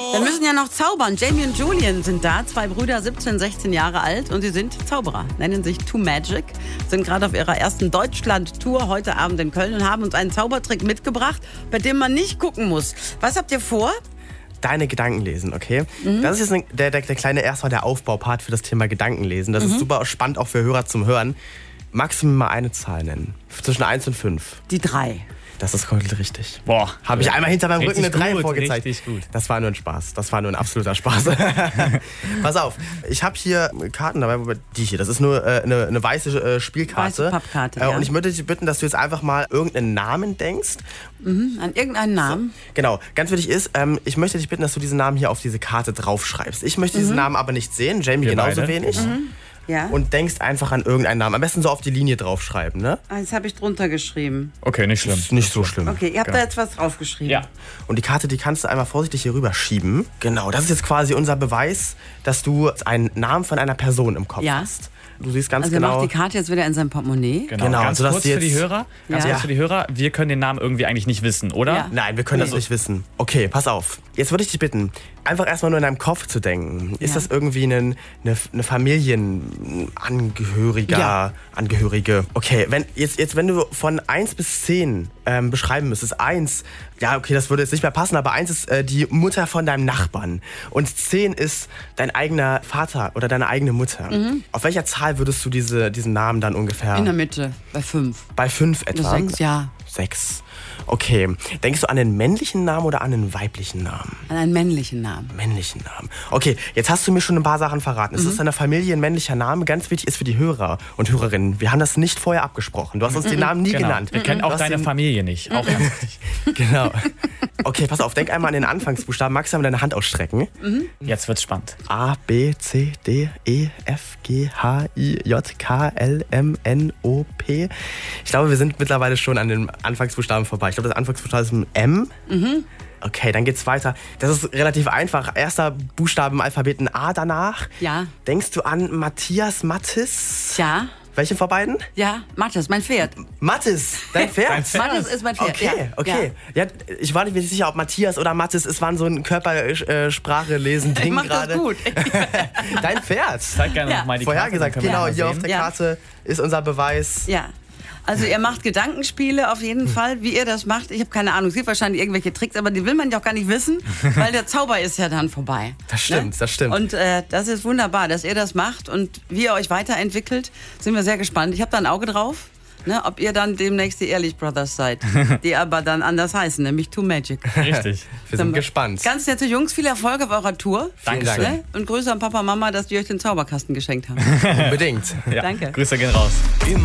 Wir müssen ja noch zaubern. Jamie und Julian sind da, 2 Brüder, 17, 16 Jahre alt und sie sind Zauberer, nennen sich Too Magic, sind gerade auf ihrer ersten Deutschland-Tour heute Abend in Köln und haben uns einen Zaubertrick mitgebracht, bei dem man nicht gucken muss. Was habt ihr vor? Deine Gedanken lesen, okay? Das ist jetzt der kleine erstmal der Aufbaupart für das Thema Gedankenlesen. Das ist super spannend auch für Hörer zum Hören. Magst du mir mal eine Zahl nennen? Zwischen 1 und 5. Die 3. Das ist komplett richtig. Boah. Habe ich einmal hinter meinem Rücken eine 3 vorgezeigt. Richtig gut. Das war nur ein Spaß. Das war nur ein absoluter Spaß. Pass auf, ich habe hier Karten dabei, die hier. Das ist nur eine weiße Spielkarte. Weiße Pappkarte, ja. Und ich würde dich bitten, dass du jetzt einfach mal irgendeinen Namen denkst. An irgendeinen Namen? So, genau. Ganz wichtig ist, ich möchte dich bitten, dass du diesen Namen hier auf diese Karte draufschreibst. Ich möchte diesen Namen aber nicht sehen. Jamie genauso beide. wenig. Ja. Und denkst einfach an irgendeinen Namen. Am besten so auf die Linie draufschreiben, ne? Das habe ich drunter geschrieben. Okay, nicht schlimm. Ist nicht so schlimm. Okay, ihr habt da jetzt was draufgeschrieben. Ja. Und die Karte, die kannst du einmal vorsichtig hier rüber schieben. Genau, das ist jetzt quasi unser Beweis, dass du einen Namen von einer Person im Kopf Ja. hast. Du siehst ganz Also er genau. macht die Karte jetzt wieder in sein Portemonnaie. Genau. Genau, sodass kurz die für die jetzt- Hörer. Ja. Kurz für die Hörer. Wir können den Namen irgendwie eigentlich nicht wissen, oder? Ja. Nein, wir können das nicht wissen. Okay, pass auf. Jetzt würde ich dich bitten, einfach erstmal nur in deinem Kopf zu denken. Ist Ja. das irgendwie eine Familienangehöriger, Ja. Angehörige? Okay, wenn du von 1 bis 10 beschreiben müsstest. 1, ja, okay, das würde jetzt nicht mehr passen, aber 1 ist die Mutter von deinem Nachbarn. Und 10 ist dein eigener Vater oder deine eigene Mutter. Auf welcher Zahl würdest du diesen Namen dann ungefähr? In der Mitte, bei 5. Bei 5 etwa? 6, ja. 6. Okay. Denkst du an einen männlichen Namen oder an einen weiblichen Namen? An einen männlichen Namen. Männlichen Namen. Okay, jetzt hast du mir schon ein paar Sachen verraten. Es ist eine Familie ein männlicher Name. Ganz wichtig ist für die Hörer und Hörerinnen, wir haben das nicht vorher abgesprochen. Du hast uns den Namen nie Genau. genannt. Wir kennen Du auch hast deine den- Familie nicht. Auch ganz wichtig. Genau. Okay, pass auf, denk einmal an den Anfangsbuchstaben. Magst du einmal deine Hand ausstrecken? Jetzt wird's spannend. A, B, C, D, E, F, G, H, I, J, K, L, M, N, O, P. Ich glaube, wir sind mittlerweile schon an den Anfangsbuchstaben vorbei. Ich glaube, das Anfangsbuchstabe ist ein M. Okay, dann geht's weiter. Das ist relativ einfach. Erster Buchstabe im Alphabet ein A danach. Ja. Denkst du an Matthias, Mattis? Ja. Welche von beiden? Ja, Mathis, mein Pferd. Mattis, dein Pferd? Mathis ist mein Pferd. Okay, okay. Ja, ich war nicht sicher, ob Matthias oder Mattis, es war so ein Körpersprache-Lesen-Ding Ich mach gerade. das gut. Dein Pferd. Zeig gerne Ja. noch mal die Vorhergesagt, Karte, dann genau, können wir hier mal auf sehen. der Ja. Karte ist unser Beweis. Ja. Also ihr macht Gedankenspiele auf jeden Fall, wie ihr das macht. Ich habe keine Ahnung, es gibt wahrscheinlich irgendwelche Tricks, aber die will man ja auch gar nicht wissen, weil der Zauber ist ja dann vorbei. Das stimmt, das stimmt. Und das ist wunderbar, dass ihr das macht und wie ihr euch weiterentwickelt, sind wir sehr gespannt. Ich habe da ein Auge drauf, ne, ob ihr dann demnächst die Ehrlich Brothers seid, die aber dann anders heißen, nämlich Too Magic. Richtig. Wir sind gespannt. Ganz nette Jungs, viel Erfolg auf eurer Tour. Dankeschön. Ne? Und Grüße an Papa und Mama, dass die euch den Zauberkasten geschenkt haben. Unbedingt. Ja. Danke. Grüße gehen raus. Immer